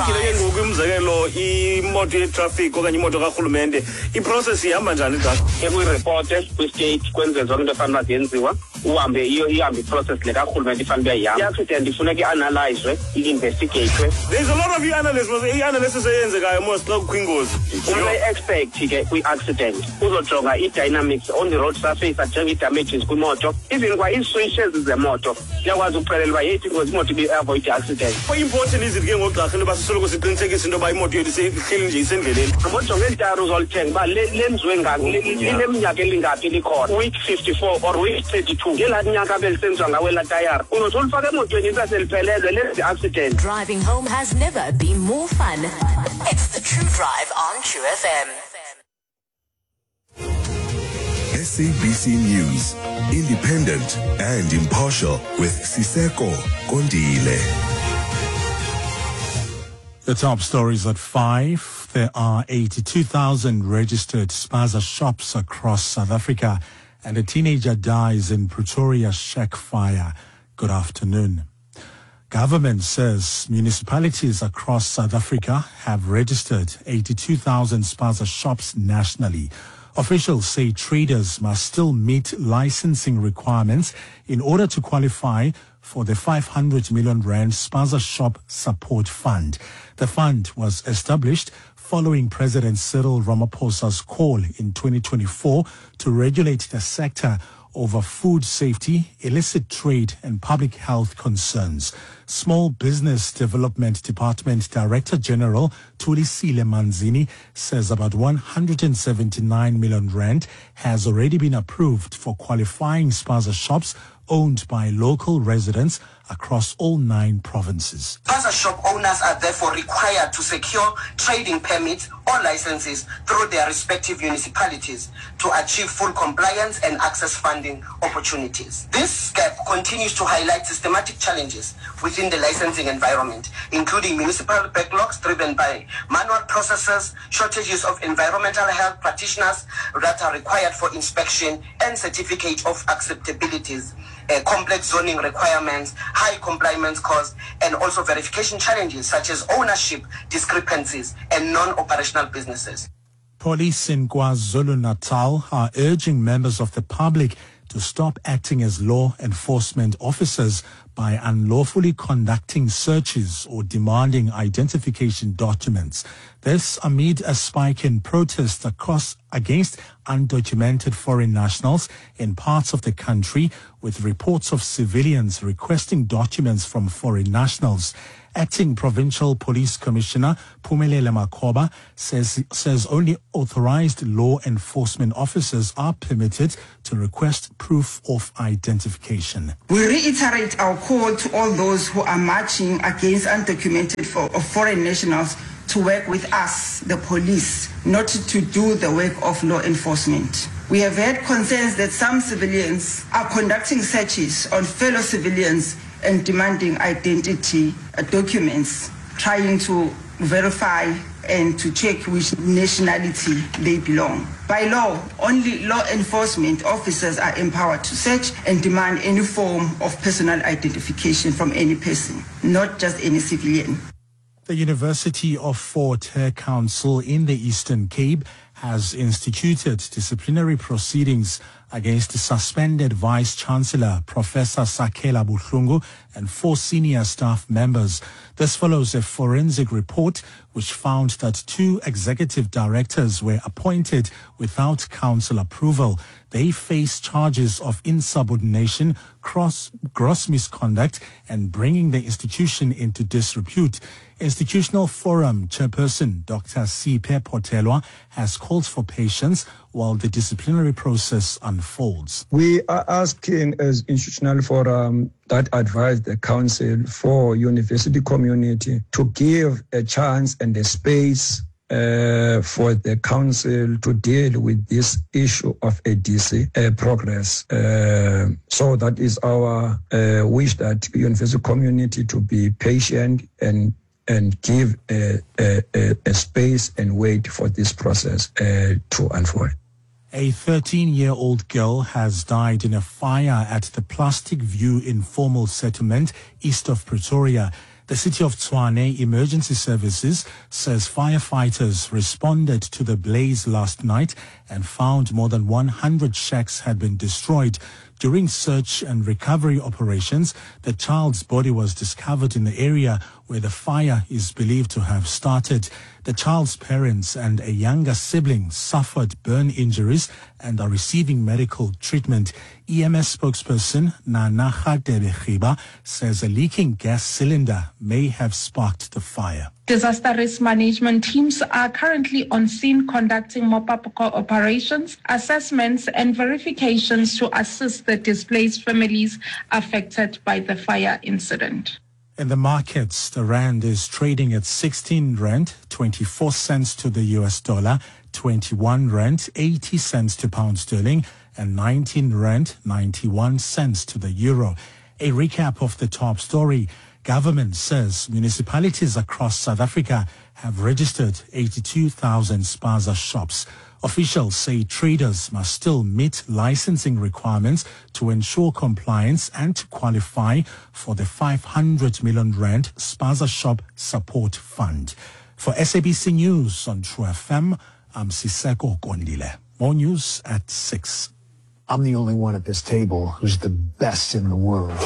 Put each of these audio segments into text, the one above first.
Drive. Ngokumzekelo imoto yetraffic okanye imoto karhulumente iprocess ihamba njani xa kwi-reporte kwi-state kwenze zonke into efanele mazenziwa ihambe iprocess le karhulumente ifanele uba ihamba. I-accident ifuneka i-analyzwe i-investigatwe. There's a lot of i-analysis eyenzekayo mos xa kukho ingozi. Ume-expect ke kwi-accident uzojonga i-dynamics on the road surface, ajonge i-damages kwimoto, even kwa ii-switches zemoto iyakwazi ukuxelela uba yethi ingozi imoto ibe-avoid i-accident. Important is it ke ngogqirha into yoba sisoloko siqinisekise into yoba imoto yethu ihleli nje isendleleni. Ngojonga iintari uzolithenga uba lenziwe lineminyaka elingaphi likhona, week 54 or week 32 ngelaa nyaka belisenziwa ngawe laa tayari unothi ulifake emotweni isaseliphelelwe lenze i-accident. Driving home has never been more fun. It's the True Drive on True FM. SABC News, independent and impartial with Siseko Kondile. The top stories at 5. There are 82,000 registered spaza shops across South Africa, and a teenager dies in Pretoria shack fire. Good afternoon. Government says municipalities across South Africa have registered 82,000 spaza shops nationally. Officials say traders must still meet licensing requirements in order to qualify for the 500 million rand Spaza Shop Support Fund. The fund was established following President Cyril Ramaphosa's call in 2024 to regulate the sector over food safety, illicit trade and public health concerns. Small Business Development Department Director General Thulisile Manzini says about 179 million rand has already been approved for qualifying spaza shops owned by local residents across all 9 provinces. Spaza shop owners are therefore required to secure trading permits or licenses through their respective municipalities to achieve full compliance and access funding opportunities. This gap continues to highlight systematic challenges within the licensing environment, including municipal backlogs driven by manual processes, shortages of environmental health practitioners that are required for inspection and certificate of acceptabilities, complex zoning requirements, high compliance costs, and also verification challenges such as ownership discrepancies and non-operational businesses. Police in KwaZulu-Natal are urging members of the public to stop acting as law enforcement officers by unlawfully conducting searches or demanding identification documents. This amid a spike in protests against undocumented foreign nationals in parts of the country, with reports of civilians requesting documents from foreign nationals. Acting Provincial Police Commissioner Phumelele Makhoba says only authorized law enforcement officers are permitted to request proof of identification. We reiterate our call to all those who are marching against undocumented foreign nationals to work with us, the police, not to do the work of law enforcement. We have had concerns that some civilians are conducting searches on fellow civilians and demanding identity documents, trying to verify and to check which nationality they belong. By law, only law enforcement officers are empowered to search and demand any form of personal identification from any person, not just any civilian. The University of Fort Hare Council in the Eastern Cape has instituted disciplinary proceedings against the suspended Vice-Chancellor, Professor Sakela Buhlungu, and 4 senior staff members. This follows a forensic report which found that 2 executive directors were appointed without council approval. They face charges of insubordination, gross misconduct, and bringing the institution into disrepute. Institutional Forum Chairperson Dr. Siphe Potelwa has called for patience while the disciplinary process unfolds. We are asking as Institutional Forum that advise the council for university community to give a chance and a space for the council to deal with this issue of ADC progress. So that is our wish, that university community to be patient and give a space and wait for this process to unfold. A 13-year-old girl has died in a fire at the Plastic View informal settlement east of Pretoria. The city of Tshwane Emergency Services says firefighters responded to the blaze last night and found more than 100 shacks had been destroyed. During search and recovery operations, the child's body was discovered in the area where the fire is believed to have started. The child's parents and a younger sibling suffered burn injuries and are receiving medical treatment. EMS spokesperson Nanaga Debekhiba says a leaking gas cylinder may have sparked the fire. Disaster risk management teams are currently on scene conducting mop-up operations, assessments and verifications to assist the displaced families affected by the fire incident. In the markets, the rand is trading at 16 rand, 24 cents to the US dollar, 21 rand, 80 cents to pound sterling, and 19 rand, 91 cents to the euro. A recap of the top story. Government says municipalities across South Africa have registered 82,000 spaza shops. Officials say traders must still meet licensing requirements to ensure compliance and to qualify for the 500 million rand spaza shop support fund. For SABC News on True FM, I'm Siseko Kondile. More news at 6. I'm the only one at this table who's the best in the world.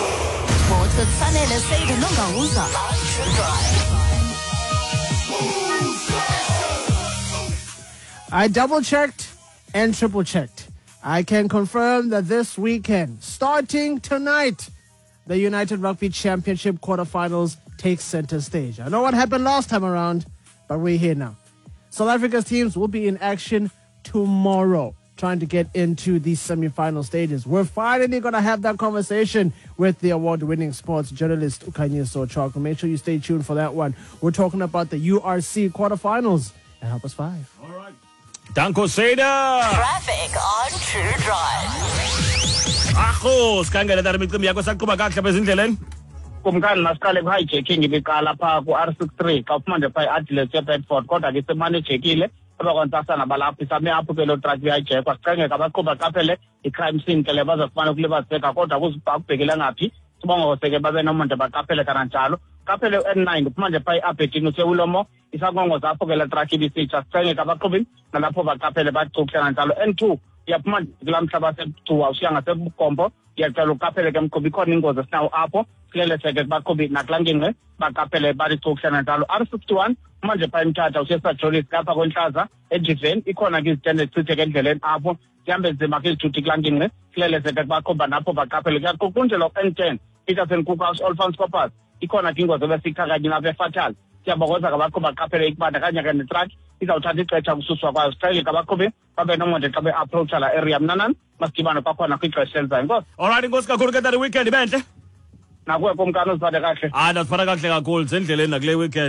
I double-checked and triple-checked. I can confirm that this weekend, starting tonight, the United Rugby Championship quarterfinals take center stage. I know what happened last time around, but we're here now. South Africa's teams will be in action tomorrow, trying to get into the semi-final stages. We're finally going to have that conversation with the award-winning sports journalist Ukhanyiso Choko. Make sure you stay tuned for that one. We're talking about the URC quarterfinals at 5:30. All right. Danko Seda. Traffic on True Drive. Akho, skangela dari micimbi yakho saqhuba kahle bezindleleni. Kumkani masiqale ku-hijacking ibiqala phaa ku-R63 xa uphuma nje phaa i-Adelaide se-Bedford kodwa ke semane ijekile abakwantsasana balapho isame apho ke loo truck beyayijekhwa sicengeka abaqhuba qaphele i-crime scene ke le bazofumana ukulibaziseka kodwa kubhekele ngaphi sibongoseke babe nomonde baqaphele kananjalo qaphele u-N9 uphuma nje phaa i-Aberdeen usewilomo isakongoza apho ke le truck ibisitsha sicengeka abaqhubi nalapho baqaphele bacukhe kananjalo N2 yaphuma kulaa mhlaba sebutuwa usiya ngasebukombo yacela uqaphele ke mqhubi ikhona ingozi esinawo apho sileleseke baqhubi nakulangingqe baqaphele balicukuhlana njalo R61 manje phaa imthatha usesajolis kapha kwenhlaza ediveni ikhona ke izitende zichitheke endleleni apho sihambe nzima ke izithuthi kulangingqe sileleseke baqhuba napho baqaphele kuyaqukunjelwa u-N10 Peterson Cookhouse Olfans Coppers ikhona ke ingozi ebesikhakanyi lapha efatal siyabokoza kabaqhuba baqaphele ikubandakanya ke netruck izawuthatha ixesha kususwa kwayo sicele kabaqhubi babe nomonde xa be-approacha la area mnanani masidibane kwakhona kwixesha elizayo inkosi. Alright, inkosi kakhulu ke tari weekend bentle. Nakuwe kumkani uziphathe kahle. Ndaziphatha kahle kakhulu sendleleni nakule weekend.